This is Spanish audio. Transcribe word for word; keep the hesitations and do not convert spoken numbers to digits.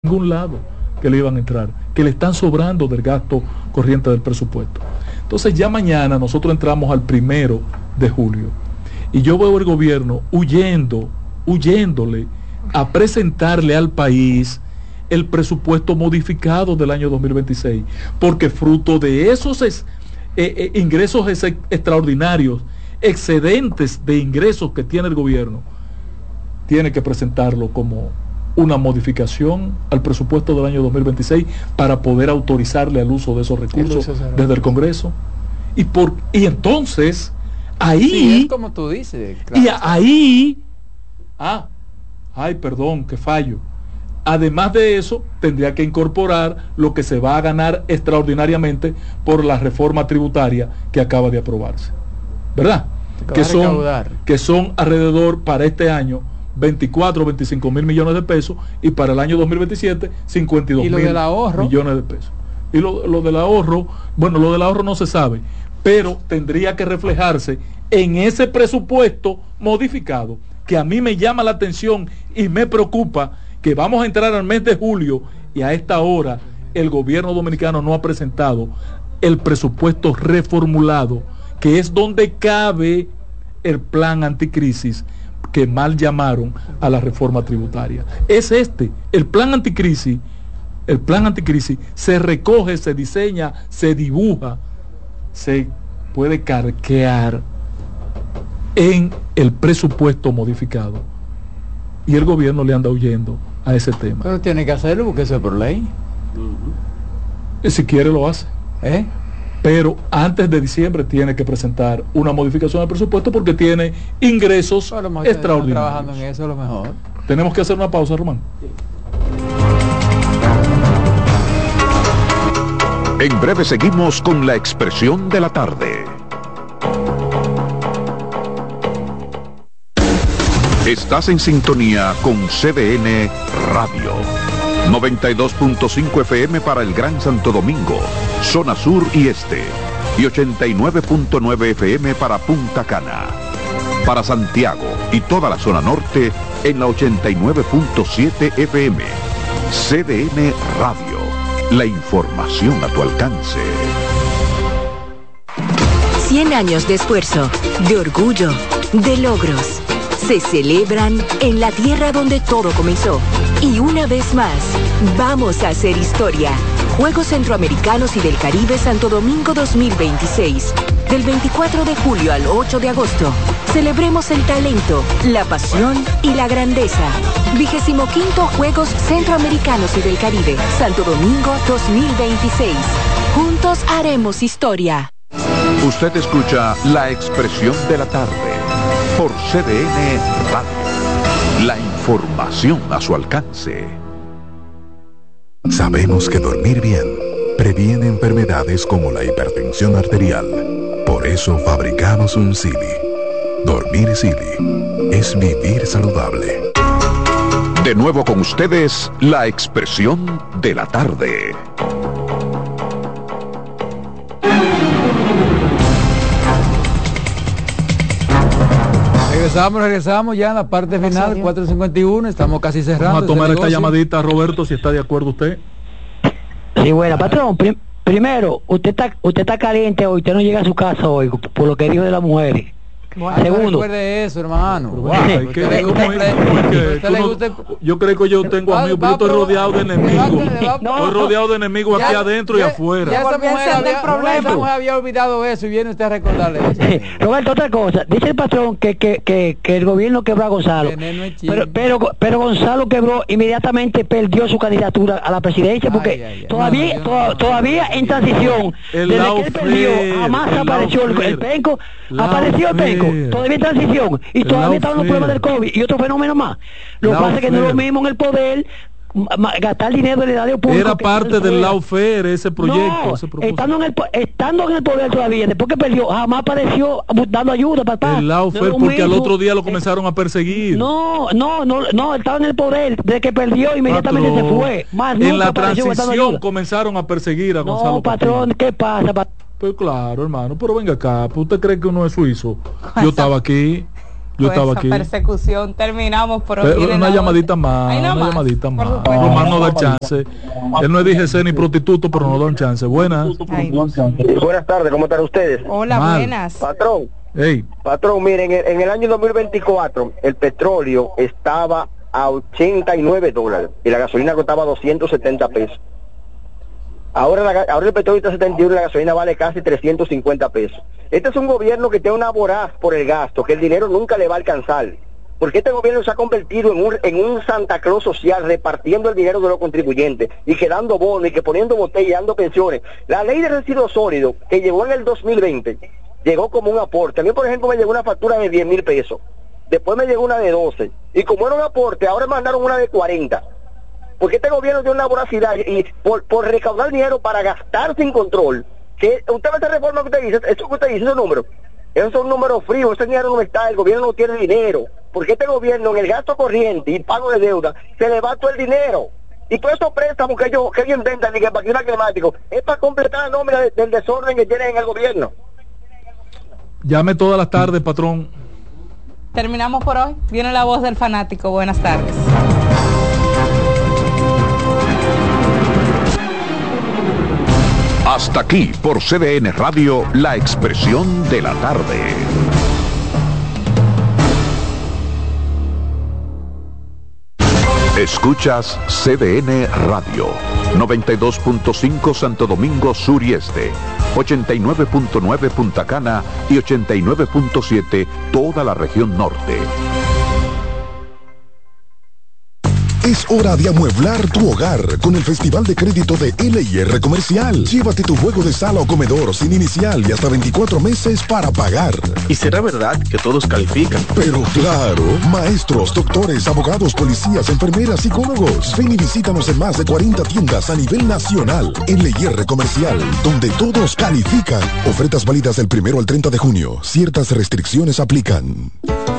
ningún lado que le iban a entrar, que le están sobrando del gasto corriente del presupuesto. Entonces ya mañana nosotros entramos al primero de julio y yo veo el gobierno huyendo, huyéndole a presentarle al país el presupuesto modificado del año dos mil veintiséis, porque fruto de esos es, eh, eh, ingresos es, extraordinarios, excedentes de ingresos que tiene el gobierno, tiene que presentarlo como una modificación al presupuesto del año dos mil veintiséis para poder autorizarle al uso de esos recursos desde el Congreso. Y por y entonces ahí sí, es como tú dices, claro. Y ahí ah ay perdón que fallo además de eso tendría que incorporar lo que se va a ganar extraordinariamente por la reforma tributaria que acaba de aprobarse, ¿verdad? Que son, que son alrededor para este año veinticuatro, veinticinco mil millones de pesos y para el año dos mil veintisiete cincuenta y dos mil millones de pesos. Y lo, lo del ahorro, bueno, lo del ahorro no se sabe, pero tendría que reflejarse en ese presupuesto modificado, que a mí me llama la atención y me preocupa que vamos a entrar al mes de julio y a esta hora el gobierno dominicano no ha presentado el presupuesto reformulado, que es donde cabe el plan anticrisis que mal llamaron a la reforma tributaria. Es este, el plan anticrisis, el plan anticrisis se recoge, se diseña, se dibuja, se puede carquear en el presupuesto modificado. Y el gobierno le anda huyendo a ese tema. Pero tiene que hacerlo porque eso es por ley. Y si quiere lo hace. ¿Eh? Pero antes de diciembre tiene que presentar una modificación al presupuesto porque tiene ingresos bueno, extraordinarios. Trabajando en eso, a lo mejor. Tenemos que hacer una pausa, Román. Sí. En breve seguimos con la expresión de la tarde. Estás en sintonía con C D N Radio. noventa y dos punto cinco F M para el Gran Santo Domingo, zona sur y este, y ochenta y nueve punto nueve F M para Punta Cana. Para Santiago y toda la zona norte en la ochenta y nueve punto siete F M. C D N Radio, la información a tu alcance. cien años de esfuerzo, de orgullo, de logros. Se celebran en la tierra donde todo comenzó. Y una vez más, vamos a hacer historia. Juegos Centroamericanos y del Caribe Santo Domingo dos mil veintiséis. Del veinticuatro de julio al ocho de agosto. Celebremos el talento, la pasión y la grandeza. Vigésimo quinto Juegos Centroamericanos y del Caribe Santo Domingo dos mil veintiséis. Juntos haremos historia. Usted escucha la expresión de la tarde por C D N Radio. La información a su alcance. Sabemos que dormir bien previene enfermedades como la hipertensión arterial. Por eso fabricamos un Silly. Dormir Silly es vivir saludable. De nuevo con ustedes, la expresión de la tarde. Regresamos, regresamos ya en la parte final, cuatro cincuenta y uno, estamos casi cerrando. Vamos a tomar este esta negocio. llamadita, Roberto, si está de acuerdo usted. Sí, bueno, patrón, prim primero, usted está usted está caliente hoy, usted no llega a su casa hoy, por lo que dijo de las mujeres. Bueno, segundo, no recuerde eso, hermano. Wow, yo creo que yo tengo amigos, pero estoy rodeado de enemigos. Estoy rodeado de enemigos aquí adentro y afuera. Ya esa mujer había, esa mujer había olvidado eso y viene usted a recordarle eso. Roberto, otra cosa, dice el patrón que que, que, que el gobierno quebró a Gonzalo, pero, pero pero Gonzalo quebró, inmediatamente perdió su candidatura a la presidencia porque ay, ay, ay. todavía no, no, no, todavía no, en transición, el desde que él perdió, jamás apareció el, el penco, apareció el penco. Todavía en transición y todavía estaban los problemas del COVID y otro fenómeno más. Lo que pasa es que no es lo mismo en el poder gastar dinero del erario público. Era parte del Lawfare ese proyecto. No, ese estando, en el, estando en el poder todavía, después que perdió, jamás apareció dando ayuda, papá. El Lawfare no porque mismo. Al otro día lo comenzaron a perseguir. No, no, no, no, estaba en el poder, desde que perdió inmediatamente patrón, se fue. Más en la transición comenzaron a perseguir a Gonzalo. No, patrón, Patín. ¿Qué pasa, patrón? Pues claro, hermano, pero venga acá, ¿usted cree que uno es suizo? Yo estaba aquí, yo estaba esa aquí. persecución. Terminamos por Pero, una llamadita más, una más, llamadita más. Román no da chance. Él no es D G C ni prostituto, pero no da un chance. Buenas. Ay, buenas tardes, ¿cómo están ustedes? Hola, Mal. buenas. Patrón. Hey. Patrón, miren, en, en el año dos mil veinticuatro el petróleo estaba a ochenta y nueve dólares y la gasolina costaba doscientos setenta pesos. Ahora, la, ahora el petróleo está a setenta y uno y la gasolina vale casi trescientos cincuenta pesos. Este es un gobierno que tiene una voraz por el gasto, que el dinero nunca le va a alcanzar. Porque este gobierno se ha convertido en un, en un Santa Claus social, repartiendo el dinero de los contribuyentes y que dando bonos y que poniendo botellas y dando pensiones. La ley de residuos sólidos que llegó en el dos mil veinte llegó como un aporte. A mí, por ejemplo, me llegó una factura de diez mil pesos. Después me llegó una de doce. Y como era un aporte, ahora mandaron una de cuarenta. Porque este gobierno tiene una voracidad y por, por recaudar dinero para gastar sin control. Que usted ve esta reforma que usted dice, eso que usted dice, esos números, esos son números fríos, ese dinero no está, el gobierno no tiene dinero. Porque este gobierno en el gasto corriente y pago de deuda se le va todo el dinero. Y todos estos préstamos que ellos, que ellos inventan, y que para clima climático, es para completar la nómina de, del desorden que tienen en el gobierno. Llame todas las tardes, patrón. Terminamos por hoy. Viene la voz del fanático. Buenas tardes. Hasta aquí por C D N Radio, la expresión de la tarde. Escuchas C D N Radio, noventa y dos punto cinco Santo Domingo Sur y Este, ochenta y nueve punto nueve Punta Cana y ochenta y nueve punto siete toda la región norte. Es hora de amueblar tu hogar con el Festival de Crédito de L I R Comercial. Llévate tu juego de sala o comedor sin inicial y hasta veinticuatro meses para pagar. ¿Y será verdad que todos califican? Pero claro, maestros, doctores, abogados, policías, enfermeras, psicólogos. Ven y visítanos en más de cuarenta tiendas a nivel nacional. L I R Comercial, donde todos califican. Ofertas válidas del primero al treinta de junio. Ciertas restricciones aplican.